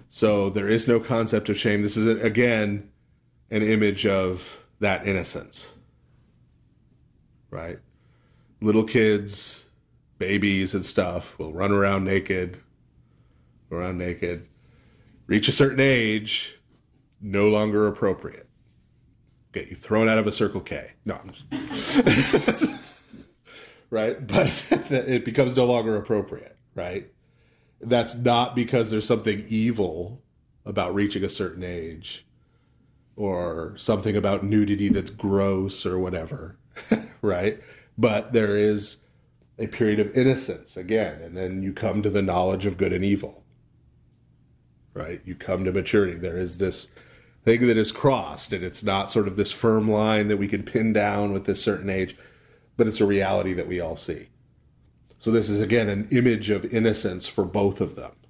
So there is no concept of shame. This is, again, an image of that innocence, right? Little kids, babies and stuff will run around naked, reach a certain age, no longer appropriate. Get you thrown out of a Circle K. No, I'm just... right? But it becomes no longer appropriate, right? That's not because there's something evil about reaching a certain age or something about nudity that's gross or whatever, right? But there is a period of innocence again, and then you come to the knowledge of good and evil, right? You come to maturity. There is this thing that is crossed, and it's not sort of this firm line that we can pin down with this certain age, but it's a reality that we all see. So this is, again, an image of innocence for both of them,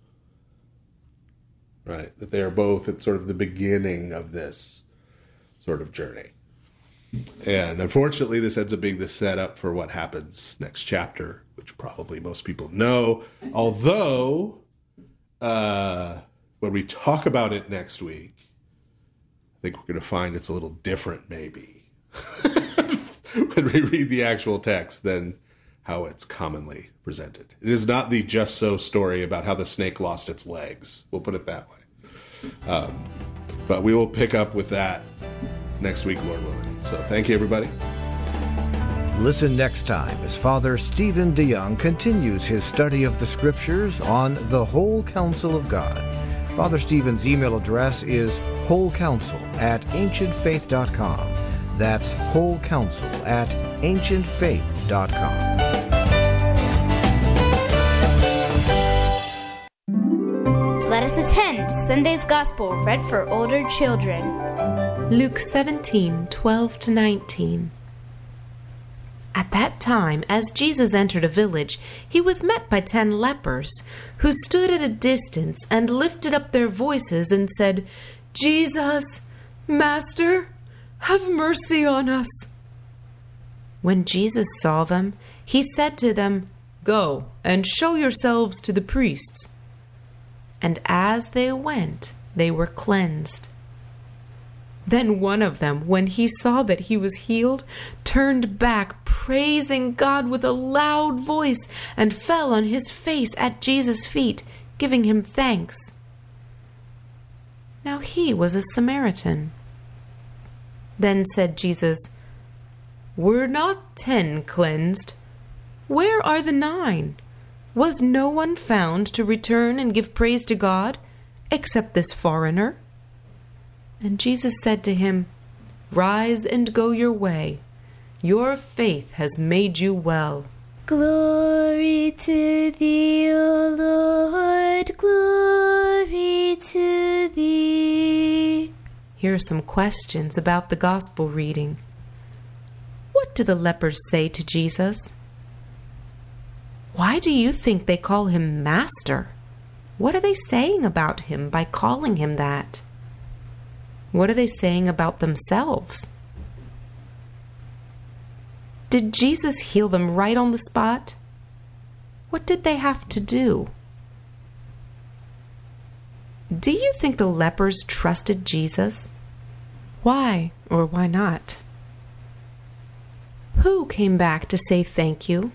right? That they are both at sort of the beginning of this sort of journey. And unfortunately, this ends up being the setup for what happens next chapter, which probably most people know. Although, when we talk about it next week, I think we're going to find it's a little different, maybe, when we read the actual text than how it's commonly presented. It is not the just so story about how the snake lost its legs. We'll put it that way. But we will pick up with that next week, Lord willing. So thank you, everybody. Listen next time as Father Stephen DeYoung continues his study of the Scriptures on the whole counsel of God. Father Stephen's email address is wholecounsel@ancientfaith.com. That's wholecounsel@ancientfaith.com. Let us attend Sunday's Gospel read for older children. Luke 17:12-19. At that time, as Jesus entered a village, he was met by 10 lepers, who stood at a distance and lifted up their voices and said, "Jesus, Master, have mercy on us." When Jesus saw them, he said to them, "Go and show yourselves to the priests." And as they went, they were cleansed. Then one of them, when he saw that he was healed, turned back, praising God with a loud voice, and fell on his face at Jesus' feet, giving him thanks. Now he was a Samaritan. Then said Jesus, "Were not 10 cleansed? Where are the 9? Was no one found to return and give praise to God, except this foreigner?" And Jesus said to him, "Rise and go your way. Your faith has made you well." Glory to thee, O Lord, glory to thee. Here are some questions about the gospel reading. What do the lepers say to Jesus? Why do you think they call him Master? What are they saying about him by calling him that? What are they saying about themselves? Did Jesus heal them right on the spot? What did they have to do? Do you think the lepers trusted Jesus? Why or why not? Who came back to say thank you?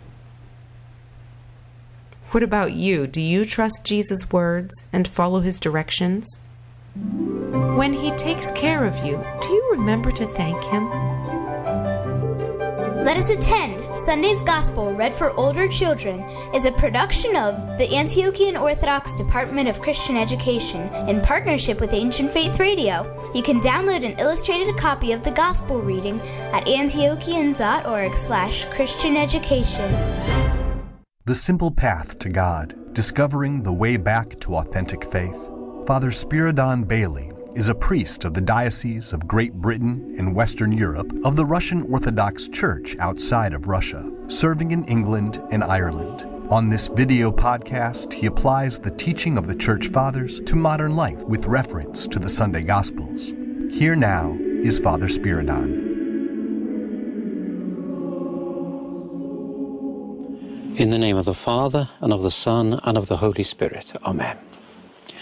What about you? Do you trust Jesus' words and follow his directions? When he takes care of you, do you remember to thank him? Let us attend Sunday's Gospel read for older children is a production of the Antiochian Orthodox Department of Christian Education in partnership with Ancient Faith Radio. You can download an illustrated copy of the Gospel reading at antiochian.org/Christian education. The Simple Path to God, Discovering the Way Back to Authentic Faith. Father Spiridon Bailey is a priest of the Diocese of Great Britain and Western Europe of the Russian Orthodox Church outside of Russia, serving in England and Ireland. On this video podcast, he applies the teaching of the Church Fathers to modern life with reference to the Sunday Gospels. Here now is Father Spiridon. In the name of the Father, and of the Son, and of the Holy Spirit. Amen.